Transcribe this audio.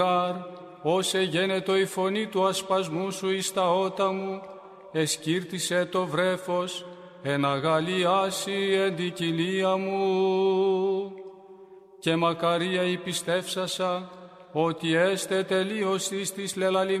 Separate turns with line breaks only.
όσε γένετο η φωνή του ασπασμού σου εις τα ότα μου, εσκύρτησε το βρέφος, εν αγαλιάσει εν τη κοιλία μου. Και μακαρία η πιστεύσασα, ότι έστε τελείωσης της λελαλημένης